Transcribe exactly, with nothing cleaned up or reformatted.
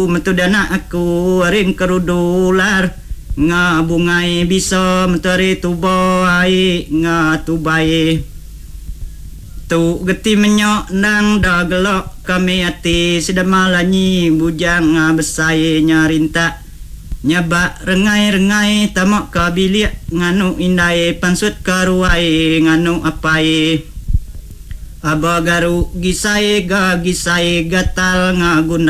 aku metudana aku ring kerudular nga bungai bisa mentari tubai nga tubai tu geti menyok nang dagelok kami ati sidamalanyi bujang nga besai nyarinta nyaba rengai-rengai tamak kabilia nganu indai pansut karuai nganu apai aba garu gisai ga gisai gatal nga guna